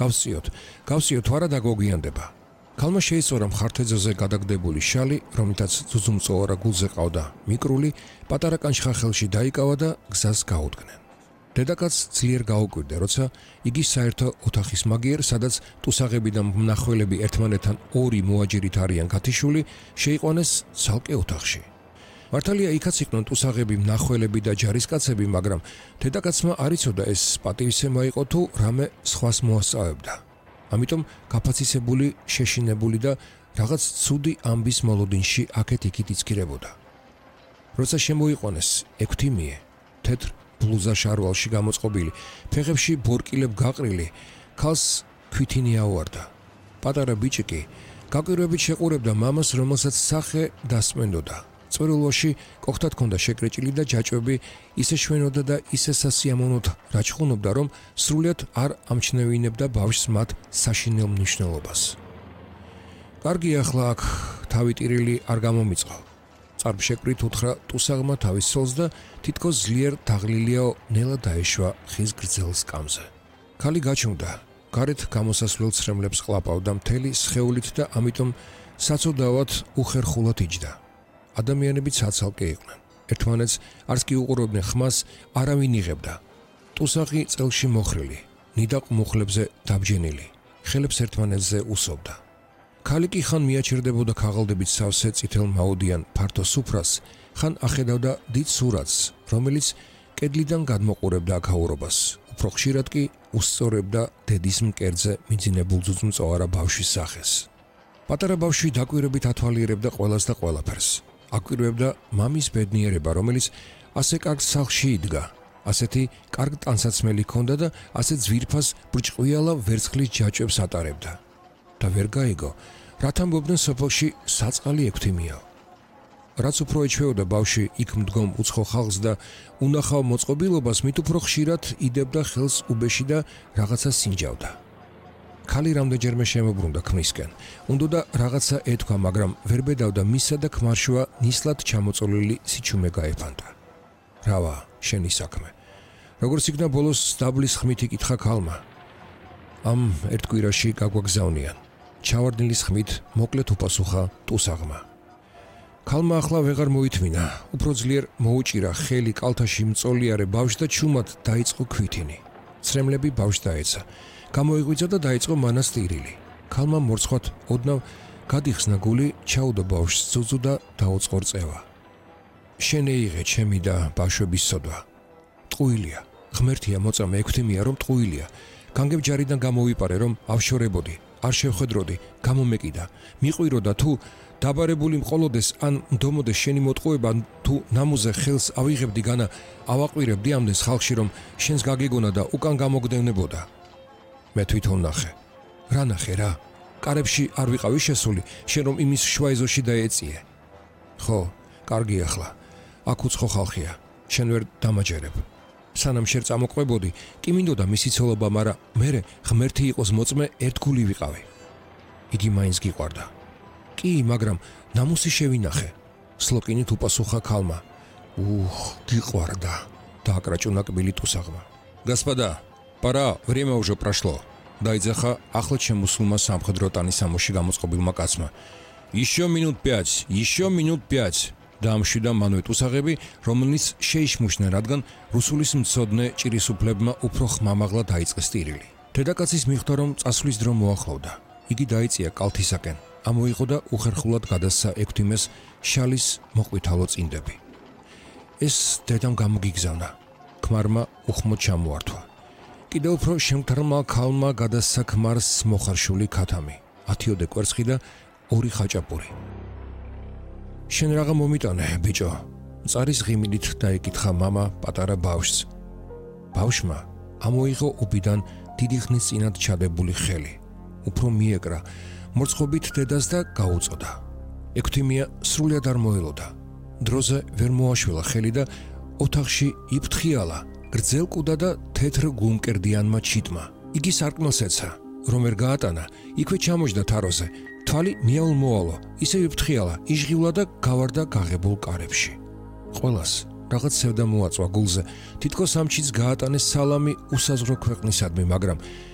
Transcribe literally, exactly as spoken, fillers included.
გავსიოთ, გავსიოთ ვარა დაგვოგიანდება. ქალმა შეისწორა მხართეძოზე გადაგდებული შალი, რომლითაც ძუძუმწოვარა გულზე ყავდა მიკრული, პატარა კანჩხა ხელში დაიკავა და გზას გაუდგნენ. დედაკაც ძლიერ გაუკვირდა, როცა იგი საერთო ოთახის მაგიერ, სადაც ტუსაღები და მნახველები ერთმანეთთან ორი მოაჯირით არიან გათიშული, შეიყვანეს ცალკე ოთახში. მართალია იქაც იყვნენ ტუსაღები, მნახველები და ჯარისკაცები, მაგრამ დედაკაცმა არ იცოდა ეს პატივისცემა იყო თუ რამე სხვას მოასწავებდა. ამიტომ გაფაცისებული, შეშინებული და რაღაც ცუდი ამბის მოლოდინში აქეთ-იქით იცქირებოდა. როცა შემოიყვანეს ექვთიმიე, თეთრ ბლუზა შარვალში გამოწყობილი, ფეხებში ბორკილებ გაყრილი, ქალს ქვითინი აუარდა. პატარა ბიჭი კი გაკვირვებით შეყურებდა მამას, რომელსაც სახე დასმენდოდა. წვერულოში კოხთად ჰქონდა შეკრეჭილი და ჯაჭვები ისე შვენოდა და ისე სასიამოვნოდ რაჭხუნობდა, რომ სრულიად არ ამჩნევინებდა ბავშვს მათ საშინელ მნიშვნელობას. კარგი, ახლა აქ თავი ტირილი არ გამომიწყო. წარბშეკვრით უთხრა ტუსაღმა თავის სოლს და თითქოს ძლიერ დაღლილიაო ნელა დაეშვა ხის გრძელ სკამზე. ქალი გაჩნდა, გარეთ გამოსასვლელ ცრემლებს ყლაპავდა მთელი სხეულით და ამიტომ საწოდავად უხერხულად იჯდა. ადამიანები ცალ-ცალკე იყვნენ. ერთმანეთს არც კი უყურებდნენ ხმას, არავინ იღებდა. ტუსაღი წელში მოხრილი, ნიდაყ მუხლებზე დაბჯენილი, ხელებს ერთმანეთზე უსობდა. ქალი კი ხან მიაჩერდებოდა ქაღალდებით სავსე წითელ მაუდიან ფართო სუფრას, ხან ახედავდა დიდ სურათს, რომელიც კედლიდან გადმოყურებდა აქაურობას. უფრო ხშირად კი უსწორებდა დედის მკერდზე მიძინებულ ძუძუმწოვარა ბავშვის სახეს. პატარა ბავშვი დაკვირვებით ათვალიერებდა ყველას და ყველაფერს. აკვირვებდა მამის ბედნიერება, რომელიც ასე კარგ სახლში იდგა, ასეთი კარგ ტანსაცმელი ჰქონდა და ასე ძვირფას ბრჭყვიალა ვერცხლის ჯაჭვებს ატარებდა. და ვერ გაიგო, რათა ამბობდნენ სოფელში საწყალი ექვთიმიაო. რაც უფრო ეჩვეოდა ბავშვი იქ მდგომ უცხო ხალხს და უნახავ მოწყობილობას, მით უფრო ხშირად იდებდა ხელს უბეში და რაღაცა სინჯავდა. ქალი რამდენჯერმე შემოbrunდა ქმისკენ. უნდოდა რაღაცა ეთქვა, მაგრამ ვერ ბედავდა მისა და ქმარშვა ნისლად ჩამოწოლილი სიჩუმე გაეფანტა. რავა, შენი საქმე. როგორც იქნა ბოლოს დაბლის ხმით იკითხა ქალმა. ამ ერთ კვირაში გაგვაგზავნიან. ჩავარდნილის ხმით მოკლედ უპასუხა ტუსაღმა. ქალმა ახლა ვეღარ მოითმინა, უფრო ძლიერ მოუჭირა ხელი კალთაში მწოლიარე ბავშვს და ჩუმად დაიწყო ქვითინი. ცრემლები ბავშვს დაეცა. გამოიღვიძა და დაიწყო მონასტირილი. ქალმა მორცხვად ოდნავ გადიხსნა გული, ჩაუდო ბავშვს ძუძუ და დაუწყო რწევა. შენეიღე ჩემი და ბავშვების სოდვა. ტყუილია, ღმერთია მოწამე ექვთიმია, რომ ტყუილია. განგებჯარიდან გამოვიპარე, რომ ავშორებოდი, არ შევხედროდი, გამომეკიდა. მიყვიროდა თუ დაბარებული მყოლოდეს ან მდომოდეს შენი მოტყუება, თუ ნამუზე ხელს ავიღებდი განა ავაყვირებდი ამდენს ხალხში, რომ შენს გაგეგონა და უკან გამოგდევნებოდა. მე თვითონ ნახე. რა ნახე რა? კარებში არ ვიყავი შესული, შენ რომ იმის შვაიზოში დაეწიე. ხო, კარგი ახლა. აქ უცხო ხალხია. შენ ვერ დამაჯერებ. სანამ შენ წამოყვებოდი, კი მინდოდა მისი ცოლობა, მაგრამ მერე ღმერთი იყოს მოწმე, ერთგული ვიყავი. იგი მაინც გიყვარდა. კი, მაგრამ ნამუსი შევინახე. სლოკინით უპასუხა ქალმა. უხ, გიყვარდა. დააკრაჭუნა კბილი ტუსაღმა. Господа, пора, время уже прошло. Დაიძახა ახლად შემოსულმა სამხედრო ტანისამოში გამოწყობილმა კაცმა. Еще минут пять, еще минут пять. დაამშვიდა მანვე ტუსაღები, რომლის შეიშმუშნენ, რადგან რუსულის მცოდნე ჭირისუფლებმა უფრო ხმამაღლა დაიწყეს ტირილი. დედაკაცის მიხვდა, რომ წასვლის დრო მოახლოვდა. იგი დაიწია კალთისაკენ. ამოიღო და უხერხულად გადასცა ექვთიმეს შალის მოყვითალო წინდები. ეს დედამ გამოგიგზავნა. ქმარმა უხმოდ ჩამოართვა. კიდევ უფრო შემთრმა ქალმა გადასცა ქმარს მოხარშული ქათამი, ათიოდე კვერცხი და ორი ხაჭაპური. შენ რაღა მომიტანე, ბიჭო. მწარის ღიმილით დაეკითხა მამა პატარა ბავშვს. ბავშვმა ამოიღო უბიდან დიდი ხნის წინათ ჩადებული ხელი. უფრო მიეკრა, მორცხობით დედას და გაუწოდა. ექვთიმია სრულიად არ მოელოდა. დროზე ვერ მოაშველა ხელი და ოთახში იფრთხიალა გრძელ კუდა და თეთრ გულმკერდიანმა ჩიტმა. იგი სარკმელს ეცა, რომ ვერ გაატანა, იქვე ჩამოჯდა თაროზე. თვალი მიაულმოალო, ისე იფრთხიალა, იჟღივლა და გავარდა გაღებულ კარებში. ყველას რაღაც სევდა მოაწვა გულზე, თითქოს ამჩიც გაატანეს სალამი უსაზღვრო ქვეყნისადმი, მაგრამ